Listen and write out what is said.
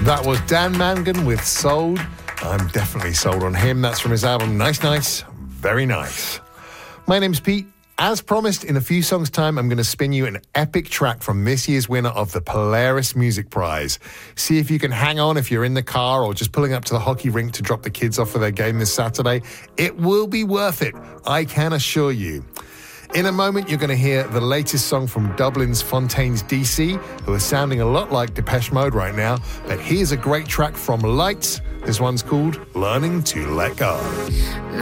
That was Dan Mangan with Sold. I'm definitely sold on him. That's from his album Nice Nice, Very Nice. My name's Pete. As promised, in a few songs' time, I'm going to spin you an epic track from this year's winner of the Polaris Music Prize. See if you can hang on if you're in the car or just pulling up to the hockey rink to drop the kids off for their game this Saturday. It will be worth it, I can assure you. In a moment, you're going to hear the latest song from Dublin's Fontaines DC, who are sounding a lot like Depeche Mode right now. But here's a great track from Lights. This one's called Learning to Let Go.